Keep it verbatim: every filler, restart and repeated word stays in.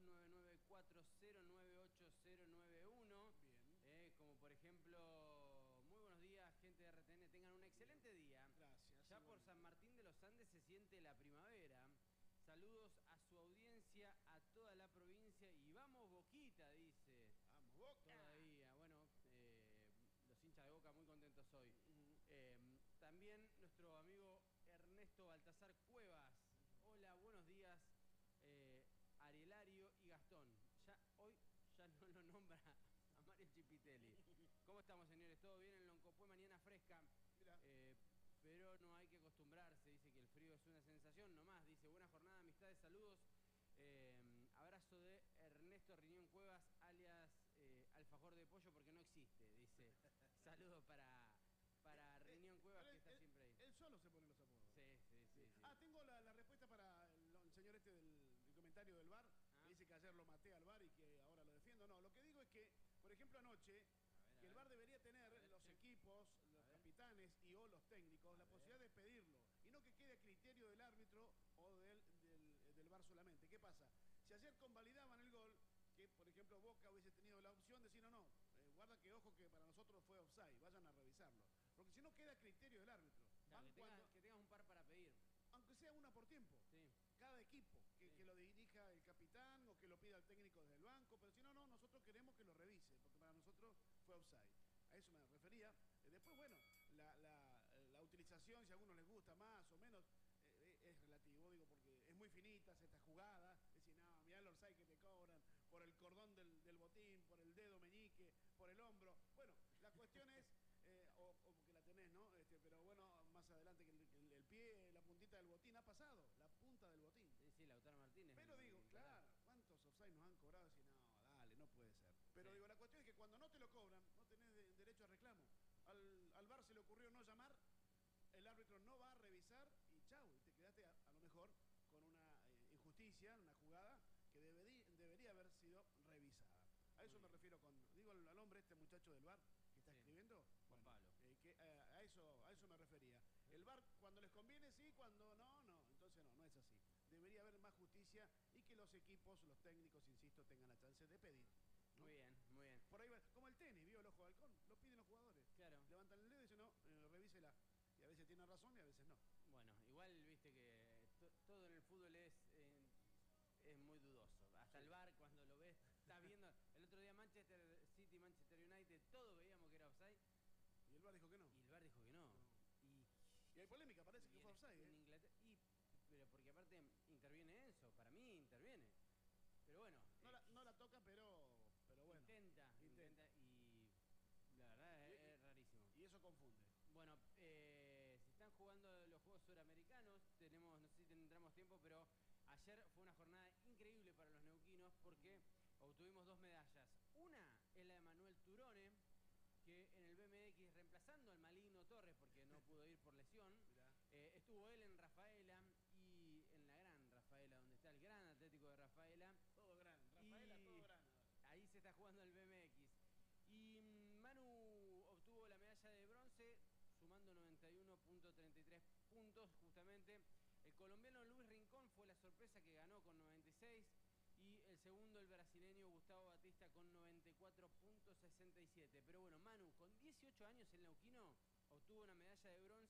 nueve nueve cuatro cero nueve ocho cero nueve uno. Bien. Eh, como por ejemplo, muy buenos días, gente de R T N. Tengan un excelente día. Gracias. Ya por San Martín de los Andes se siente la primavera. Saludos a su audiencia, a toda la provincia. Y vamos Boquita, dice. Vamos, Boca. Todavía. Bueno, eh, los hinchas de Boca muy contentos hoy. Uh-huh. eh, también nuestro amigo Ernesto Baltasar Cuevas. Hola, buenos días. Eh, Arielario y Gastón. Ya hoy ya no lo nombra a Mario Chipitelli. ¿Cómo estamos, señores? ¿Todo bien en Loncopué? Mañana fresca. Eh, pero no hay que acostumbrarse. Dice que el frío es una sensación nomás. Dice, buena jornada, amistades, saludos. Eh, abrazo de Ernesto Riñón Cuevas, alias eh, Alfajor de Pollo, porque no existe. Dice, saludos para... Para Riñón Cuevas, que está él, siempre ahí. Él solo se pone los apodos. Sí, sí, sí. sí. Ah, tengo la, la respuesta para el, el señor este del, del comentario del bar, ah. que dice que ayer lo maté al bar y que ahora lo defiendo. No, lo que digo es que, por ejemplo, anoche, ver, que el bar debería tener ver, los sí. equipos, los a capitanes ver. y o los técnicos, a la ver. posibilidad de pedirlo. Y no que quede a criterio del árbitro o del, del, del bar solamente. ¿Qué pasa? Si ayer convalidaban el gol, que por ejemplo Boca hubiese tenido la opción de decir no, no, eh, guarda que ojo que para nosotros fue offside, vayan a revisarlo. Porque si no queda a criterio del árbitro. Claro, que, tengas, cuando, que tengas un par para pedir. Aunque sea una por tiempo. Sí. Cada equipo, que, sí. que lo dirija el capitán o que lo pida el técnico desde el banco, pero si no, no, nosotros queremos que lo revise, porque para nosotros fue offside. A eso me refería. Eh, después, bueno, la, la, la utilización, si a algunos les gusta más o menos, eh, es relativo, digo, porque es muy finita esta jugada. Es decir, no, mirá el offside que te cobran por el cordón del, del botín, por el dedo meñique, por el hombro. Bueno, la cuestión es... Eh, o, o porque la tenés, ¿no? Este, pero bueno, más adelante que el, el, el pie, la puntita del botín ha pasado, la punta del botín. Sí, sí, Lautaro Martínez. Pero digo, claro, ¿cuántos offside nos han cobrado? Y no, dale, no puede ser. Pero sí. digo, la cuestión es que cuando no te lo cobran, no tenés de, derecho a reclamo. Al, al bar se le ocurrió no llamar, el árbitro no va a revisar y chau, y te quedaste a, a lo mejor con una eh, injusticia, una jugada que debería, debería haber sido revisada. A eso me refiero con, digo al, al hombre, este muchacho del bar, que está sí. escribiendo, Juan bueno, Pablo. Eh, que, eh, a, eso, a eso me refería. El V A R cuando les conviene sí, cuando no, no. Entonces no, no es así. Debería haber más justicia y que los equipos, los técnicos, insisto, tengan la chance de pedir. ¿no? Muy bien, muy bien. Por ahí va, como el tenis, vio el ojo de halcón, lo piden los jugadores. Claro. Levantan el dedo y dicen, no, eh, revísela. Y a veces tiene razón y a veces no. Bueno, igual viste que to todo en el fútbol es... Eh, es muy dudoso. Hasta sí. el V A R cuando lo ves, estás viendo. El otro día Manchester City, Manchester United, todos veíamos que era offside. Y el V A R dijo que no. Y el V A R dijo que no. no. Y, y hay polémica, parece que fue offside. En ¿eh? Inglaterra. Y, pero porque aparte interviene Enzo, para mí interviene. Pero bueno. No, eh, la, no la toca, pero, pero bueno. Intenta, intenta, intenta y la verdad es, y, es rarísimo. Y eso confunde. Bueno, eh, se están jugando los Juegos Suramericanos. Tenemos, no sé si tendremos tiempo, pero ayer fue una jornada increíble para los neuquinos porque obtuvimos dos medallas. Una es la de Manuel Turone, que en el B M X, reemplazando al maligno Torres, porque no pudo ir por lesión, eh, estuvo él en Rafaela y en la gran Rafaela, donde está el gran Atlético de Rafaela. Todo gran, Rafaela, todo gran. Ahí se está jugando el B M X. Y Manu obtuvo la medalla de bronce, sumando noventa y uno punto treinta y tres puntos, justamente. El colombiano Luis Rincón fue la sorpresa, que ganó con noventa y seis. Y el segundo, el brasileño Gustavo Batista, con noventa y cuatro punto sesenta y siete. Pero bueno, Manu, con dieciocho años, el neuquino obtuvo una medalla de bronce.